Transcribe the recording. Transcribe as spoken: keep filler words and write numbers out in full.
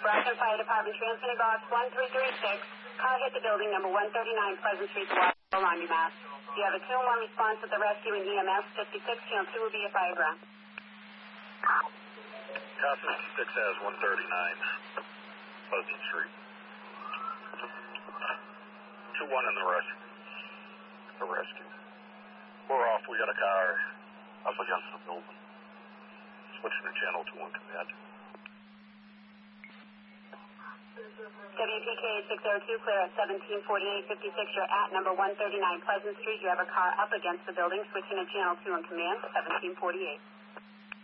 Brockton Fire Department, transmitting box one three three six. Car hit the building, number one thirty-nine Pleasant Street, Waterville, Laundry, Mass. You have a two and one response with the rescue and E M S. fifty-six, channel two will be a fire ground. Car fifty-six has one thirty-nine Pleasant Street. two one in the rescue. The rescue. We're off. We got a car up against the building. Switching to channel two on command. W P K six oh two, clear at seventeen forty-eight fifty-six. You're at number one thirty-nine Pleasant Street. You have a car up against the building. Switching to channel two on command, seventeen forty-eight.